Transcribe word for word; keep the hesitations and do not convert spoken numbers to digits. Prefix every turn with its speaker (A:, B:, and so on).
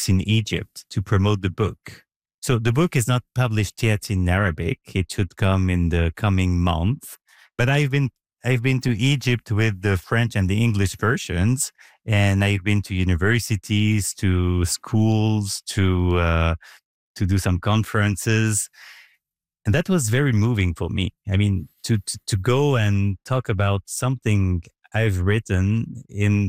A: weeks in Egypt to promote the book. So the book is not published yet in Arabic. It should come in the coming month. But I've been I've been to Egypt with the French and the English versions, and I've been to universities, to schools, to uh, to do some conferences, and that was very moving for me. I mean, to to, to go and talk about something I've written in